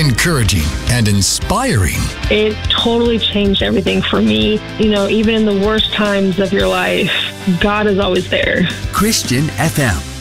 encouraging, and inspiring. It totally changed everything for me. You know, even in the worst times of your life, God is always there. Christian FM.